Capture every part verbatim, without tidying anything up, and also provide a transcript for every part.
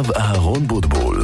הרב אהרון בוטבול.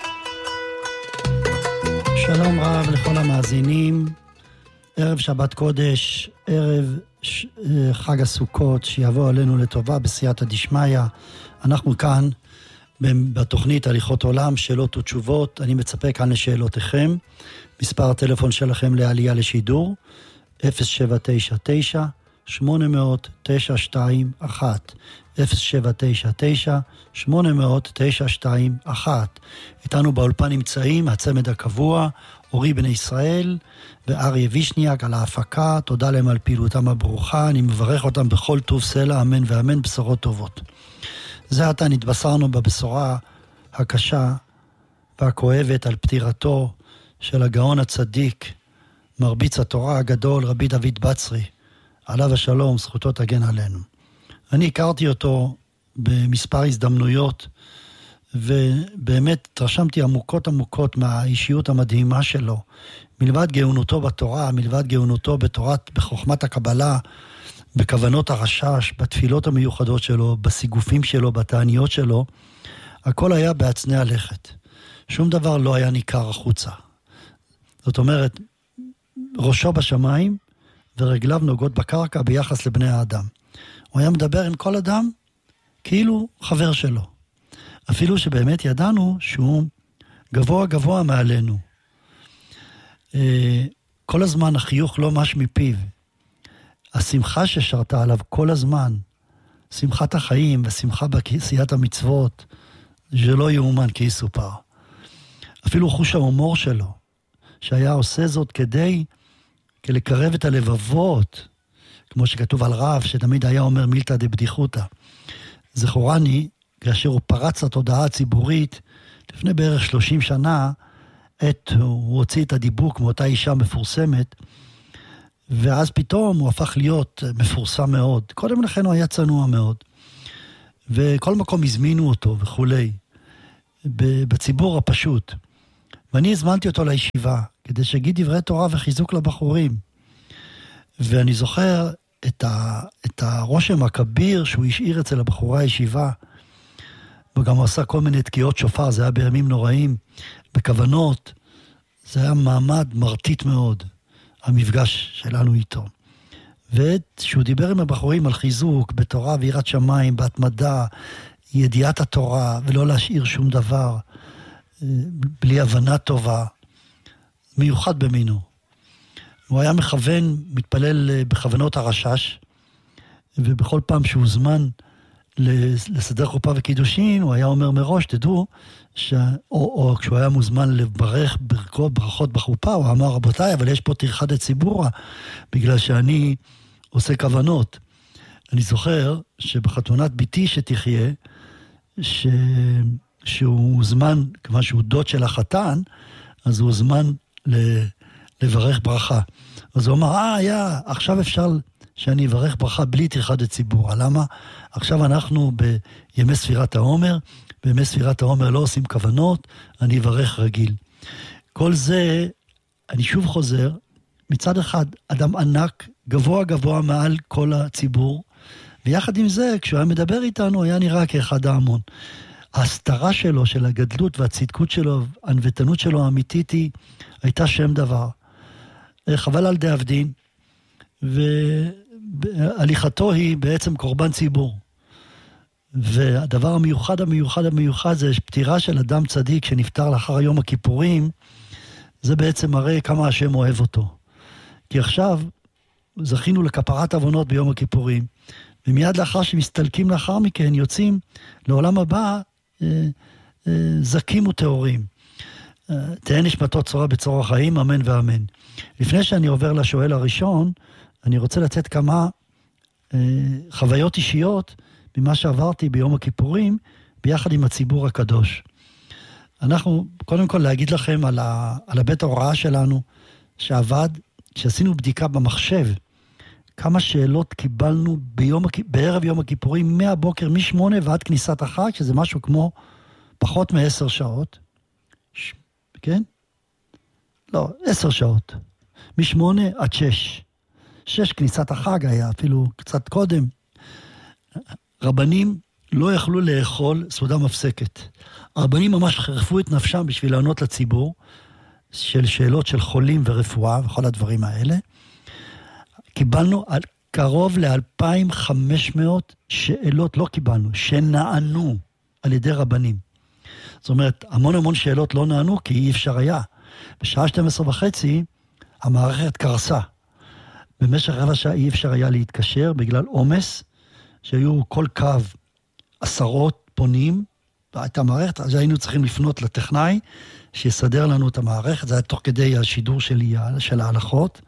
שלום רב לכל המאזינים, ערב שבת קודש, ערב ש... חג הסוכות שיבוא עלינו לטובה בסייעתא דשמיא. אנחנו כאן בתוכנית הליכות עולם, שאלות ותשובות. אני מצפה כאן לשאלותיכם. מספר הטלפון שלכם לעלייה לשידור אפס שבע תשע תשע שמונה אפס אפס תשע שתיים אחת אפס שבע תשע תשע שמונה אפס אפס תשע שתיים אחת. איתנו באולפן נמצאים הצמד הקבוע אורי בני ישראל ואריה וישניאק על ההפקה. תודה להם על פעילותם הברוכה, אני מברך אותם בכל טוב סלע, אמן ואמן, בשורות טובות. זה עתה נתבשרנו בבשורה הקשה והכואבת על פטירתו של הגאון הצדיק מרביץ התורה הגדול רבי דוד בצרי, עליו השלום, זכותו תגן עלינו. אני הכרתי אותו במספר הזדמנויות, ובאמת התרשמתי עמוקות עמוקות מהאישיות המדהימה שלו. מלבד גאונותו בתורה, מלבד גאונותו בתורת, בחוכמת הקבלה, בכוונות הרשש, בתפילות המיוחדות שלו, בסיגופים שלו, בתעניות שלו, הכל היה בהצנע הלכת. שום דבר לא היה ניכר החוצה. זאת אומרת, ראשו בשמיים ורגליו נוגעות בקרקע ביחס לבני האדם. הוא היה מדבר עם כל אדם כאילו חבר שלו. אפילו שבאמת ידענו שהוא גבוה גבוה מעלינו. כל הזמן החיוך לא מש מפיו. השמחה ששרתה עליו כל הזמן, שמחת החיים ושמחה בעשיית המצוות, שלא יאומן כי יסופר. אפילו חוש ההומור שלו, שהיה עושה זאת כדי לקרב את הלבבות, כמו שכתוב על רב, שתמיד היה אומר מילתא דבדיחותא. זכורני, כאשר הוא פרץ לתודעה הציבורית, לפני בערך שלושים שנה, עת הוא הוציא את הדיבוק מאותה אישה מפורסמת, ואז פתאום הוא הפך להיות מפורסם מאוד. קודם לכן הוא היה צנוע מאוד. וכל מקום הזמינו אותו וכולי, בציבור הפשוט. ואני הזמנתי אותו לישיבה, כדי שיגיד דברי תורה וחיזוק לבחורים. ואני זוכר את, ה, את הרושם הכביר שהוא השאיר אצל הבחורי הישיבה, וגם הוא עשה כל מיני תקיעות שופר, זה היה בימים נוראים, בכוונות. זה היה מעמד מרטיט מאוד, המפגש שלנו איתו. ושהוא דיבר עם הבחורים על חיזוק, בתורה ויראת שמיים, בהתמדה, ידיעת התורה, ולא להשאיר שום דבר, בלי הבנה טובה, מיוחד במינו. הוא היה מכוון, מתפלל בכוונות הרשש, ובכל פעם שהוא זמן לסדר חופה וקידושין, הוא היה אומר מראש, תדעו, ש... או, או כשהוא היה מוזמן לברך ברכות, ברכות בחופה, הוא אמר, רבותיי, אבל יש פה תרחד הציבורה, בגלל שאני עושה כוונות. אני זוכר שבחתונת ביתי שתחיה, ש... שהוא זמן, כמה שהוא דוד של החתן, אז הוא זמן ל... לברך ברכה. אז הוא אמר, אה, היה, עכשיו אפשר שאני אברך ברכה בלי תרחד הציבורה. למה? עכשיו אנחנו בימי ספירת העומר, בימי ספירת העומר לא עושים כוונות, אני אברך רגיל. כל זה, אני שוב חוזר, מצד אחד, אדם ענק, גבוה גבוה מעל כל הציבור, ויחד עם זה, כשהוא היה מדבר איתנו, היה נראה כאחד ההמון. ההסתרה שלו, של הגדלות והצדקות שלו, הנוותנות שלו האמיתית היא, הייתה שם דבר. חבל על דאבדין, והליכתו היא בעצם קורבן ציבור. והדבר המיוחד, המיוחד, המיוחד, זה פטירה של אדם צדיק שנפטר לאחר יום הכיפורים, זה בעצם מראה כמה השם אוהב אותו. כי עכשיו זכינו לכפרת עוונות ביום הכיפורים, ומיד לאחר שמסתלקים לאחר מכן, יוצאים לעולם הבא, זקים וטהורים. תהא נשמתו צורה בצרור החיים, אמן ואמן. לפני שאני עובר לשואל הראשון, אני רוצה לתת כמה אה, חוויות אישיות ממה שעברתי ביום הכיפורים, ביחד עם הציבור הקדוש. אנחנו, קודם כל להגיד לכם על, ה, על הבית ההוראה שלנו, שעבד, שעשינו בדיקה במחשב, כמה שאלות קיבלנו ביום, בערב יום הכיפורים, מהבוקר, משמונה ועד כניסת החג, שזה משהו כמו פחות מעשר שעות. ש... כן? לא, עשר שעות. משמונה עד שש. שש כניסת החג היה, אפילו קצת קודם. רבנים לא יכלו לאכול סעודה מפסקת. הרבנים ממש חרפו את נפשם בשביל לענות לציבור, של שאלות של חולים ורפואה וכל הדברים האלה. קיבלנו על קרוב ל-אלפיים וחמש מאות שאלות, לא קיבלנו, שנענו על ידי רבנים. זאת אומרת, המון המון שאלות לא נענו כי אי אפשר היה. בשעה שתים עשרה וחצי המערכת קרסה. במשך רבע שעה אי אפשר היה להתקשר בגלל עומס, שהיו כל קו עשרות פונים, הייתה מערכת, אז היינו צריכים לפנות לטכנאי, שיסדר לנו את המערכת, זה היה תוך כדי השידור שלי, של ההלכות,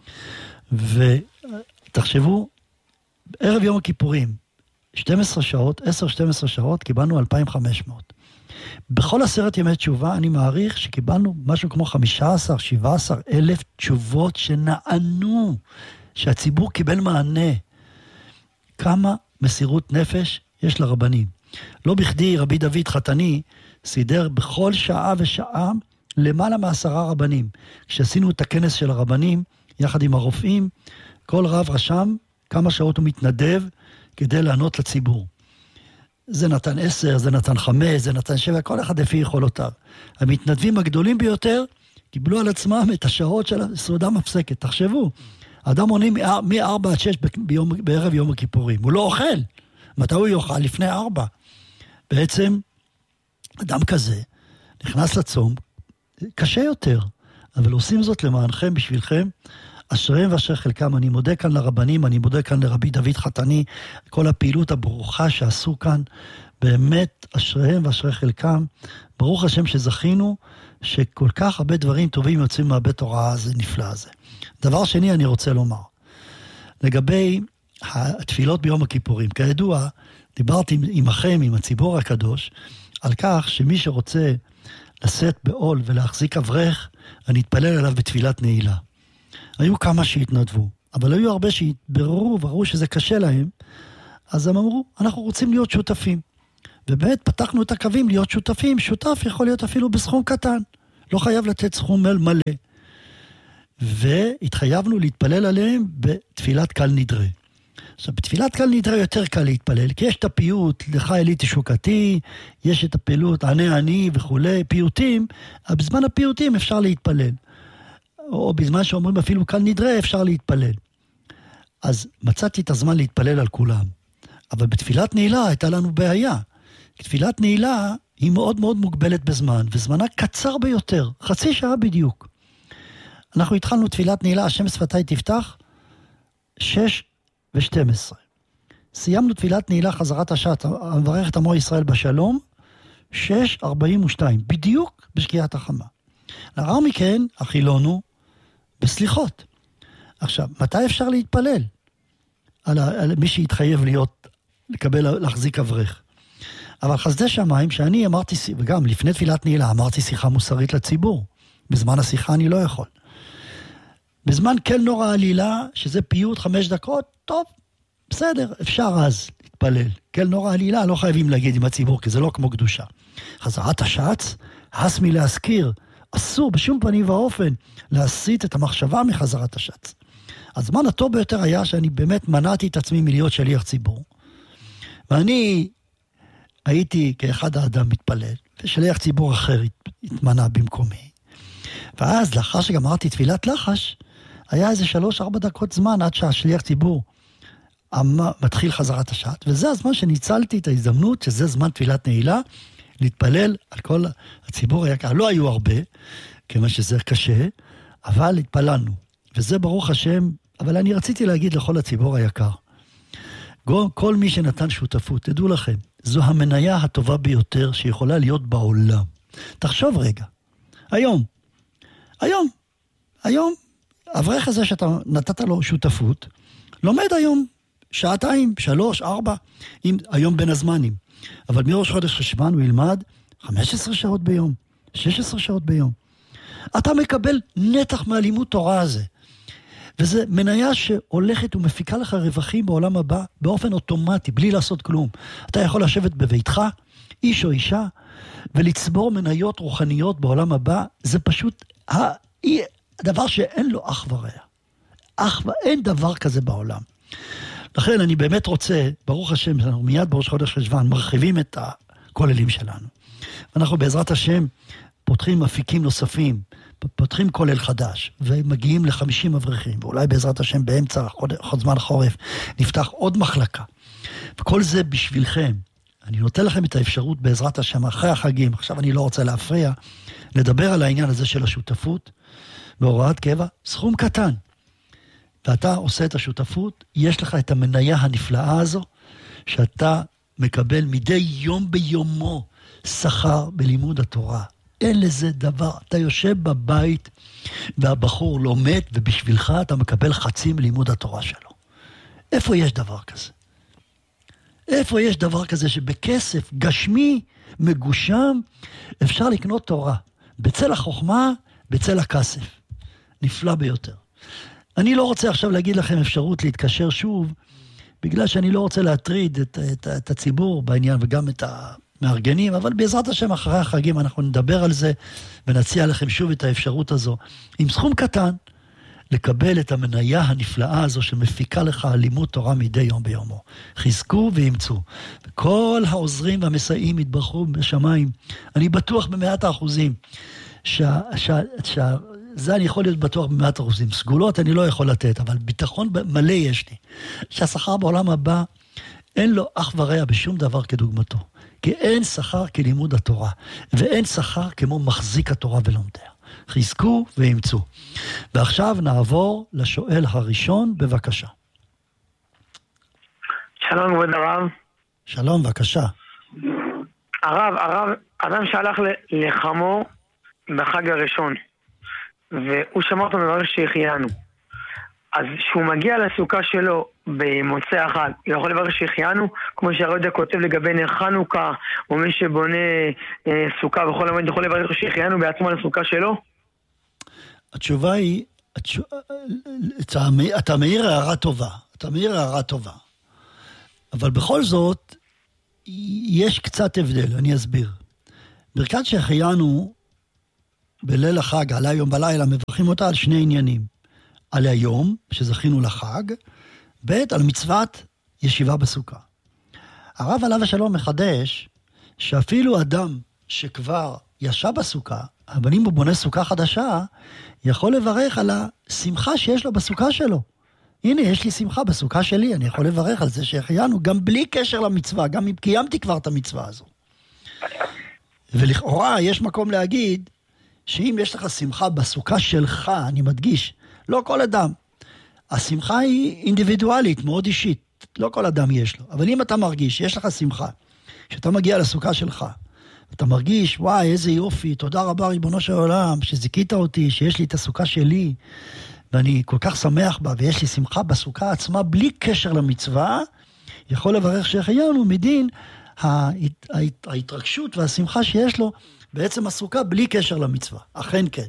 ותחשבו, ערב יום הכיפורים, שתים עשרה שעות, עשר שתים עשרה שעות, קיבלנו אלפיים וחמש מאות. בכל עשרת ימי תשובה, אני מעריך שקיבלנו משהו כמו חמישה עשר שבעה עשר אלף תשובות שנענו, שהציבור קיבל מענה. כמה מסירות נפש יש לרבנים. לא בכדי רבי דוד חתני סידר בכל שעה ושעה למעלה מעשרה רבנים. כשעשינו את הכנס של הרבנים, יחד עם הרופאים, כל רב רשם כמה שעות הוא מתנדב כדי לענות לציבור. זה נתן עשר, זה נתן חמש, זה נתן שבע, כל אחד לפי יכולותיו. המתנדבים הגדולים ביותר קיבלו על עצמם את השעות של הסעודה מפסקת. תחשבו, האדם עונה מ-ארבע עד שש ביום, בערב יום הכיפורים. הוא לא אוכל. מתי הוא יאכל? לפני ארבע. בעצם, אדם כזה נכנס לצום, קשה יותר, אבל עושים זאת למענכם, בשבילכם, אשריהם ואשר חלקם. אני מודה כאן לרבנים, אני מודה כאן לרבי דוד חתני, כל הפעילות הברוכה שעשו כאן, באמת אשריהם ואשרי חלקם. ברוך השם שזכינו, שכל כך הרבה דברים טובים יוצאים מהבית הוראה הזה, נפלא הזה. דבר שני אני רוצה לומר, לגבי התפילות ביום הכיפורים, כידוע, דיברתי עמכם, עם הציבור הקדוש, על כך שמי שרוצה לשאת בעול ולהחזיק אברך, אני אתפלל עליו בתפילת נעילה. היו כמה שהתנדבו, אבל היו הרבה שהתבררו וראו שזה קשה להם, אז הם אמרו, אנחנו רוצים להיות שותפים. ובאמת פתחנו את הקווים להיות שותפים, שותף יכול להיות אפילו בסכום קטן, לא חייב לתת סכום מלא. והתחייבנו להתפלל עליהם בתפילת קל נדרה. עכשיו, בתפילת קל נדרה יותר קל להתפלל, כי יש את הפיוט, לך אלי תשוקתי, יש את הפעילות, ענה אני וכולי, פיוטים, בזמן הפיוטים אפשר להתפלל. או בזמן שאומרים אפילו קל נדרה אפשר להתפלל. אז מצאתי את הזמן להתפלל על כולם. אבל בתפילת נעילה הייתה לנו בעיה. תפילת נעילה היא מאוד מאוד מוגבלת בזמן, וזמנה קצר ביותר, חצי שעה בדיוק. אנחנו התחלנו תפילת נעילה, השם שפתי תפתח, שש ושתים עשרה. סיימנו תפילת נעילה, חזרת השעת, המברך את עמו ישראל בשלום, שש ארבעים ושתיים, בדיוק בשקיעת החמה. לאחר מכן, החילונו בסליחות. עכשיו, מתי אפשר להתפלל? על, על מי שהתחייב להיות, לקבל, להחזיק אברך. אבל חסדי שמיים, שאני אמרתי, וגם לפני תפילת נעילה, אמרתי שיחה מוסרית לציבור. בזמן השיחה אני לא יכול. בזמן כל נורא עלילה, שזה פיוט חמש דקות, טוב, בסדר, אפשר אז להתפלל. כל נורא עלילה, לא חייבים להגיד עם הציבור, כי זה לא כמו קדושה. חזרת השץ, הס מלהזכיר, אסור בשום פנים ואופן להסיט את המחשבה מחזרת השץ. הזמן הטוב ביותר היה שאני באמת מנעתי את עצמי מלהיות שליח ציבור. ואני הייתי כאחד האדם מתפלל, ושליח ציבור אחר התמנע במקומי. ואז לאחר שגמרתי תפילת לחש, היה איזה שלוש ארבע דקות זמן עד שהשליח ציבור מתחיל חזרת השעת, וזה הזמן שניצלתי את ההזדמנות, שזה זמן תפילת נעילה, להתפלל על כל הציבור היקר. לא היו הרבה, כיוון שזה קשה, אבל התפללנו. וזה ברוך השם, אבל אני רציתי להגיד לכל הציבור היקר, כל מי שנתן שותפות, תדעו לכם, זו המניה הטובה ביותר שיכולה להיות בעולם. תחשוב רגע, היום, היום, היום, אברך הזה שאתה נתת לו שותפות, לומד היום שעתיים, שלוש, ארבע, אם, היום בין הזמנים. אבל מראש חודש חשבן הוא ילמד חמש עשרה שעות ביום, שש עשרה שעות ביום. אתה מקבל נתח מהלימוד תורה הזה. וזה מניה שהולכת ומפיקה לך רווחים בעולם הבא באופן אוטומטי, בלי לעשות כלום. אתה יכול לשבת בביתך, איש או אישה, ולצבור מניות רוחניות בעולם הבא. זה פשוט הדבר שאין לו אח ורע. אח ואין דבר כזה בעולם. לכן אני באמת רוצה, ברוך השם, אנחנו מיד בראש חודש חשבן, מרחיבים את הכוללים שלנו. אנחנו בעזרת השם פותחים אפיקים נוספים, פותחים כולל חדש, ומגיעים ל-חמישים אברכים, ואולי בעזרת השם באמצע חוד זמן חורף, נפתח עוד מחלקה. וכל זה בשבילכם. אני נותן לכם את האפשרות בעזרת השם אחרי החגים, עכשיו אני לא רוצה להפריע, לדבר על העניין הזה של השותפות, בהוראת קבע, סכום קטן. ואתה עושה את השותפות, יש לך את המניה הנפלאה הזו, שאתה מקבל מדי יום ביומו שכר בלימוד התורה. אין לזה דבר. אתה יושב בבית, והבחור לומד, ובשבילך אתה מקבל חצי מלימוד התורה שלו. איפה יש דבר כזה? איפה יש דבר כזה שבכסף גשמי, מגושם, אפשר לקנות תורה? בצל החוכמה, בצל הכסף. נפלא ביותר. אני לא רוצה עכשיו להגיד לכם אפשרות להתקשר שוב, בגלל שאני לא רוצה להטריד את, את, את הציבור בעניין וגם את המארגנים, אבל בעזרת השם אחרי החגים אנחנו נדבר על זה, ונציע לכם שוב את האפשרות הזו, עם סכום קטן, לקבל את המניה הנפלאה הזו שמפיקה לך לימוד תורה מדי יום ביומו. חזקו וימצאו. וכל העוזרים והמסייעים יתברכו בשמיים. אני בטוח במאת האחוזים, שה, שה, שה, זה אני יכול להיות בטוח במאת אחוזים. סגולות אני לא יכול לתת, אבל ביטחון מלא יש לי. שהשכר בעולם הבא אין לו אח ורע בשום דבר כדוגמתו. כי אין שכר כלימוד התורה, ואין שכר כמו מחזיק התורה ולומדיה. חזקו וימצאו. ועכשיו נעבור לשואל הראשון, בבקשה. שלום כבוד הרב. שלום, בבקשה. הרב, הרב, אדם שהלך לחמו בחג הראשון, והוא שמע אותו מברך שהחיינו. אז כשהוא מגיע לסוכה שלו במוצאי החג, הוא יכול לברך שהחיינו, כמו שהרודיה כותב לגבי נר חנוכה, או מי שבונה אה, סוכה וכל המועד יכול לברך שהחיינו בעצמו לסוכה שלו? התשובה היא, התשוב... אתה, אתה מעיר הערה טובה, אתה מעיר הערה טובה. אבל בכל זאת, יש קצת הבדל, אני אסביר. ברכת שהחיינו בליל החג, על היום בלילה, מברכים אותה על שני עניינים. על היום, שזכינו לחג, ב' על מצוות ישיבה בסוכה. הרב עליו השלום מחדש, שאפילו אדם שכבר ישב בסוכה, אבל אם הוא בונה סוכה חדשה, יכול לברך על השמחה שיש לו בסוכה שלו. הנה, יש לי שמחה בסוכה שלי, אני יכול לברך על זה שהחיינו, גם בלי קשר למצווה, גם אם קיימתי כבר את המצווה הזו. ולכאורה יש מקום להגיד, שאם יש לך שמחה בסוכה שלך, אני מדגיש, לא כל אדם. השמחה היא אינדיבידואלית, מאוד אישית. לא כל אדם יש לו. אבל אם אתה מרגיש שיש לך שמחה, שאתה מגיע לסוכה שלך, אתה מרגיש, וואי, איזה יופי, תודה רבה ריבונו של עולם, שזיקית אותי, שיש לי את הסוכה שלי, ואני כל כך שמח בה, ויש לי שמחה בסוכה עצמה, בלי קשר למצווה, יכול לברך שהחיינו מדין ההת, ההת, ההתרגשות והשמחה שיש לו, בעצם הסוכה בלי קשר למצווה. אכן כן.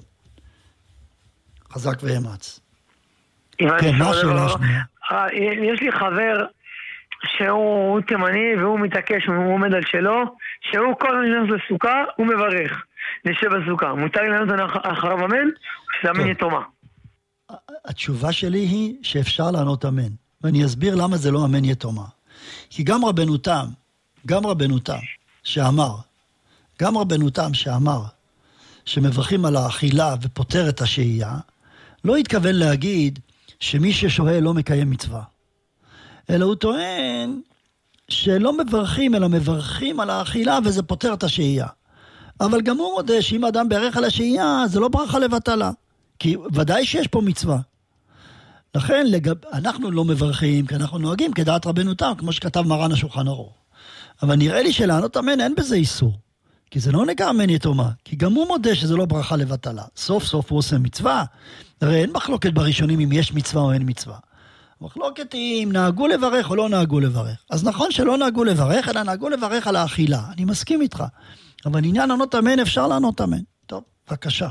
חזק ואמץ. כן, מה השאלה השנייה? יש לי חבר שהוא תימני והוא מתעקש, הוא עומד על שלו, שהוא כל הזמן לסוכה, הוא מברך. נשב בסוכה. מותר לי לענות אחריו אמן? שזה אמן יתומה. התשובה שלי היא שאפשר לענות אמן. ואני אסביר למה זה לא אמן יתומה. כי גם רבנותם, גם רבנותם שאמר, גם רבנותם שאמר, שמברכים על האכילה ופותר את השהייה, לא התכוון להגיד שמי ששוהה לא מקיים מצווה. אלא הוא טוען שלא מברכים, אלא מברכים על האכילה וזה פותר את השהייה. אבל גם הוא מודה שאם אדם ברך על השהייה, זה לא ברכה לבטלה. כי ודאי שיש פה מצווה. לכן לגב... אנחנו לא מברכים, כי אנחנו נוהגים כדעת רבנותם, כמו שכתב מרן השולחן ערוך. אבל נראה לי שלענות אמן אין בזה איסור. כי זה לא נקרא אמן יתומה, כי גם הוא מודה שזה לא ברכה לבטלה. סוף סוף הוא עושה מצווה. הרי אין מחלוקת בראשונים אם יש מצווה או אין מצווה. מחלוקת היא אם נהגו לברך או לא נהגו לברך. אז נכון שלא נהגו לברך, אלא נהגו לברך על האכילה. אני מסכים איתך. אבל עניין לענות אמן אפשר לענות אמן. טוב, בבקשה.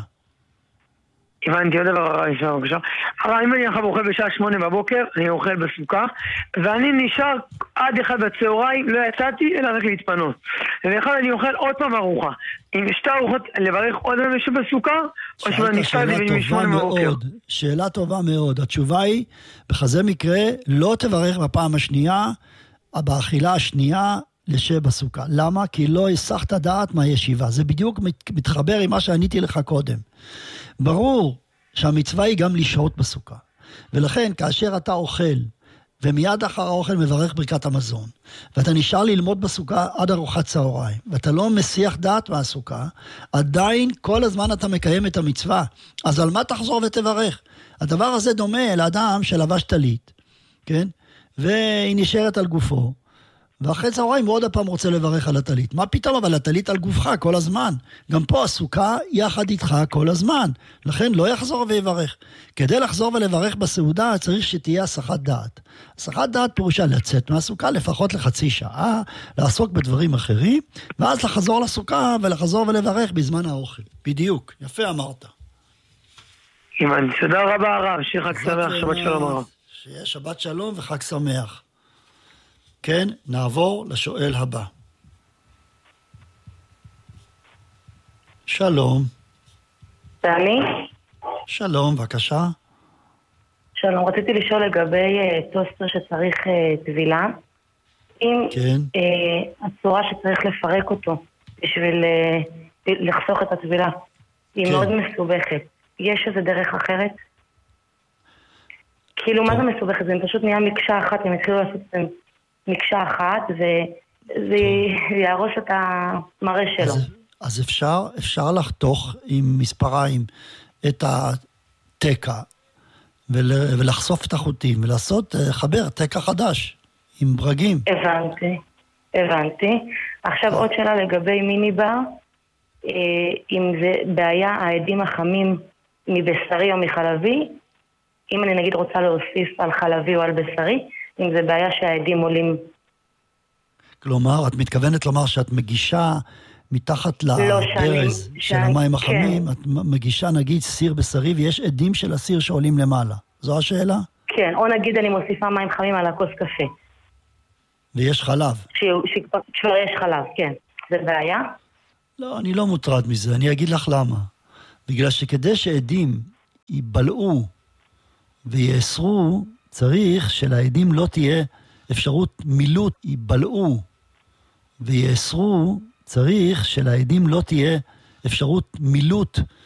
הבנתי עוד דבר, אפשר בבקשה. אבל אם אני עכשיו אוכל בשעה שמונה בבוקר, אני אוכל בסוכה, ואני נשאר עד אחד בצהריים, לא יצאתי, אלא רק להתפנות. ואחד אני אוכל עוד פעם ארוחה. עם שתי ארוחות לברך עוד פעם שבסוכה, או שאני נשאר משמונה בבוקר. שאלה טובה מאוד. התשובה היא, בכזה מקרה, לא תברך בפעם השנייה, באכילה השנייה, לשב בסוכה. למה? כי לא הסחת דעת מהישיבה. זה בדיוק מתחבר עם מה שעניתי לך קודם. ברור שהמצווה היא גם לשהות בסוכה. ולכן, כאשר אתה אוכל, ומיד אחר האוכל מברך ברכת המזון, ואתה נשאר ללמוד בסוכה עד ארוחת צהריים, ואתה לא מסיח דעת מהסוכה, עדיין כל הזמן אתה מקיים את המצווה. אז על מה תחזור ותברך? הדבר הזה דומה לאדם שלבש טלית, כן? והיא נשארת על גופו, ואחרי צהריים הוא עוד הפעם רוצה לברך על הטלית. מה פתאום? אבל הטלית על גופך כל הזמן. גם פה הסוכה יחד איתך כל הזמן. לכן לא יחזור ויברך. כדי לחזור ולברך בסעודה צריך שתהיה הסחת דעת. הסחת דעת פירושה לצאת מהסוכה לפחות לחצי שעה, לעסוק בדברים אחרים, ואז לחזור לסוכה ולחזור ולברך בזמן האוכל. בדיוק. יפה אמרת. אימן, תודה רבה הרב, שיהיה חג שמח, שבת שלום הרב. שיהיה שבת שלום וחג שמח. כן, נעבור לשואל הבא. שלום. ואני? שלום, בבקשה. שלום, רציתי לשאול לגבי uh, טוסטר שצריך uh, טבילה. אם כן. uh, הצורה שצריך לפרק אותו בשביל uh, לחסוך את הטבילה היא כן. מאוד מסובכת. יש איזה דרך אחרת? כאילו, מה זה מסובכת? זה פשוט נהיה מקשה אחת, הם התחילו לעשות את זה. מקשה אחת, וזה יהרוס את המראה שלו. אז, אז אפשר, אפשר לחתוך עם מספריים את התקע, ול, ולחשוף את החוטים, ולעשות, חבר, תקע חדש, עם ברגים. הבנתי, הבנתי. עכשיו עוד שאלה לגבי מיני בר, אם זה בעיה העדים החמים מבשרי או מחלבי, אם אני נגיד רוצה להוסיף על חלבי או על בשרי, אם זה בעיה שהעדים עולים. כלומר, את מתכוונת לומר שאת מגישה מתחת לברז לא, של המים החמים, כן. את מגישה נגיד סיר בשרי, ויש עדים של הסיר שעולים למעלה. זו השאלה? כן, או נגיד אני מוסיפה מים חמים על הכוס קפה. ויש חלב. שכבר יש חלב, כן. זה בעיה? לא, אני לא מוטרד מזה, אני אגיד לך למה. בגלל שכדי שעדים ייבלעו ויאסרו, צריך שלעדים לא תהיה אפשרות מילוט, ייבלעו ויאסרו, צריך שלעדים לא תהיה אפשרות מילוט